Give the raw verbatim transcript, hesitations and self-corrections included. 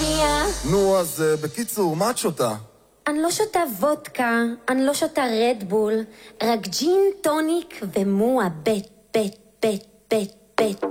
שנייה. נו, אז uh, בקיצור, מה את שותה? אני לא שותה וודקה, אני לא שותה רדבול, רק ג'ין, טוניק ומועה בית, בית, בית, בית, בית.